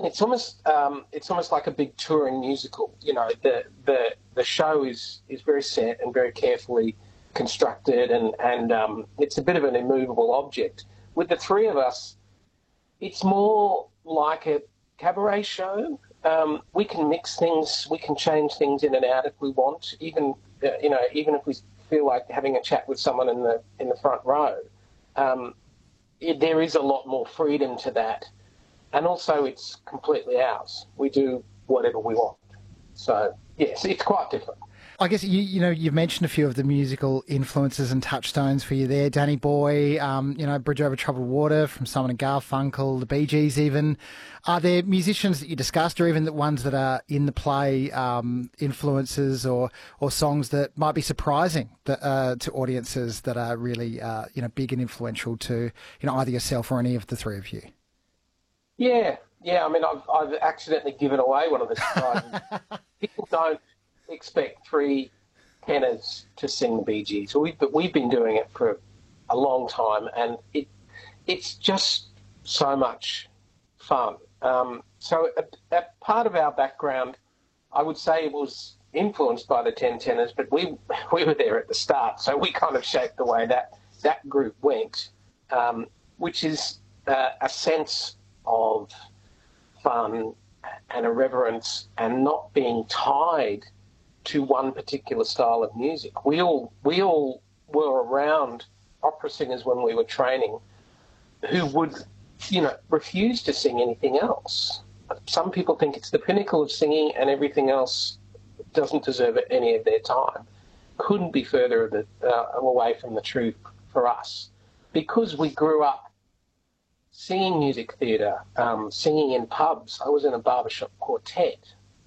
it's almost like a big touring musical. You know, the show is very set and very carefully constructed, and it's a bit of an immovable object. With the three of us, it's more like a cabaret show. We can mix things, we can change things in and out if we want. Even if we feel like having a chat with someone in the front row, there is a lot more freedom to that. And also, it's completely ours. We do whatever we want. So, yes, it's quite different. I guess, you've mentioned a few of the musical influences and touchstones for you there. Danny Boy, Bridge Over Troubled Water from Simon and Garfunkel, the Bee Gees even. Are there musicians that you discussed, or even the ones that are in the play, influences or songs that might be surprising to audiences that are really, big and influential to, either yourself or any of the three of you? Yeah. I mean, I've accidentally given away one of the surprises. People don't expect three tenors to sing the Bee Gees. But we've been doing it for a long time, and it's just so much fun. So a part of our background, I would say, it was influenced by the 10 tenors, but we were there at the start, so we kind of shaped the way that group went, which is a sense of fun and irreverence and not being tied to one particular style of music. We all were around opera singers when we were training who would, refuse to sing anything else. Some people think it's the pinnacle of singing and everything else doesn't deserve any of their time. Couldn't be further away from the truth for us, because we grew up singing music theatre, singing in pubs. I was in a barbershop quartet.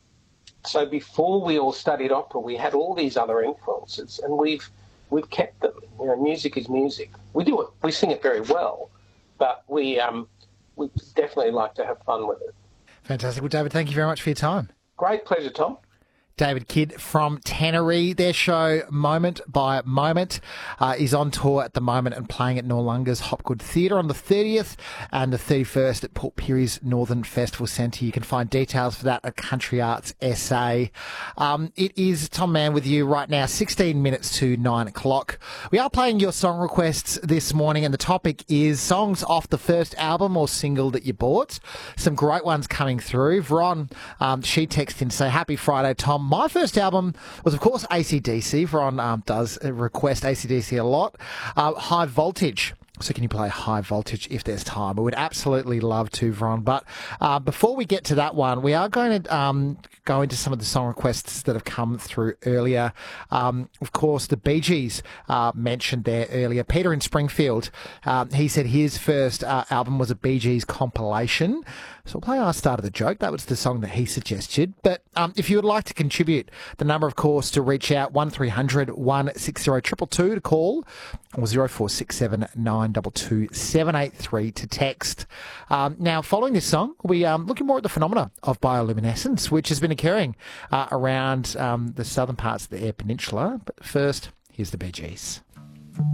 So before we all studied opera, we had all these other influences, and we've kept them. Music is music. We sing it very well, but we definitely like to have fun with it. Fantastic. Well, David, thank you very much for your time. Great pleasure, Tom. David Kidd from Tannery. Their show, Moment by Moment, is on tour at the moment and playing at Noarlunga's Hopgood Theatre on the 30th and the 31st at Port Pirie's Northern Festival Centre. You can find details for that at Country Arts SA. It is Tom Mann with you right now, 16 minutes to 9 o'clock. We are playing your song requests this morning, and the topic is songs off the first album or single that you bought. Some great ones coming through. Veron, she texted in to say, "Happy Friday, Tom. My first album was, of course, AC/DC. Veron does request AC/DC a lot. High Voltage. So can you play High Voltage if there's time? We would absolutely love to, Veron. But before we get to that one, we are going to go into some of the song requests that have come through earlier. Of course, the Bee Gees mentioned there earlier. Peter in Springfield, he said his first album was a Bee Gees compilation. So we'll play Our Start of the Joke. That was the song that he suggested. But if you would like to contribute, the number, of course, to reach out, 1300 160 222 to call, or 0467 922 783 to text. Now, following this song, we are looking more at the phenomena of bioluminescence, which has been occurring around the southern parts of the Eyre Peninsula. But first, here's the Bee Gees.